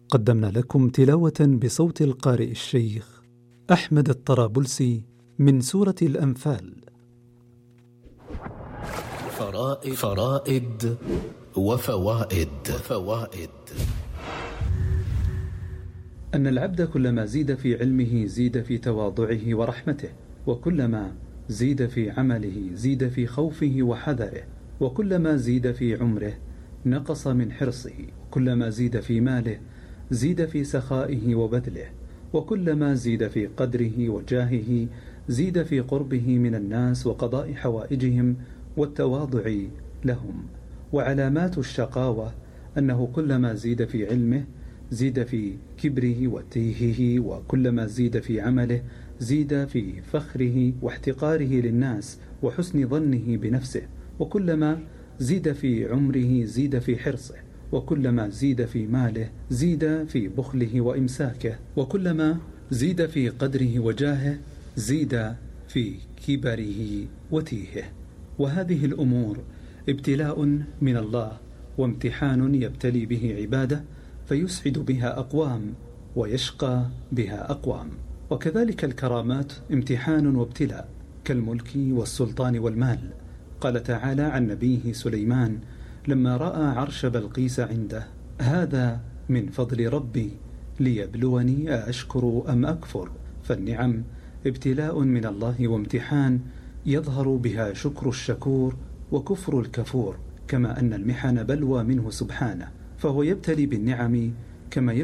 قدمنا لكم تلاوة بصوت القارئ الشيخ أحمد الطرابلسي من سورة الأنفال. فرائد وفوائد. أن العبد كلما زيد في علمه زيد في تواضعه ورحمته، وكلما زيد في عمله زيد في خوفه وحذره، وكلما زيد في عمره نقص من حرصه، وكلما زيد في ماله زيد في سخائه وبذله، وكلما زيد في قدره وجاهه زيد في قربه من الناس وقضاء حوائجهم والتواضع لهم. وعلامات الشقاوة أنه كلما زيد في علمه زيد في كبره وتيهه، وكلما زيد في عمله زيد في فخره واحتقاره للناس وحسن ظنه بنفسه، وكلما زيد في عمره زيد في حرصه، وكلما زيد في ماله زيد في بخله وإمساكه، وكلما زيد في قدره وجاهه زيد في كبره وتيهه. وهذه الأمور ابتلاء من الله وامتحان يبتلي به عباده فيسعد بها أقوام ويشقى بها أقوام. وكذلك الكرامات امتحان وابتلاء كالملك والسلطان والمال. قال تعالى عن نبيه سليمان لما رأى عرش بلقيس عنده: هذا من فضل ربي ليبلوني أأشكر أم أكفر. فالنعم ابتلاء من الله وامتحان يظهر بها شكر الشكور وكفر الكفور، كما أن المحن بلوى منه سبحانه، فهو يبتلي بالنعم كما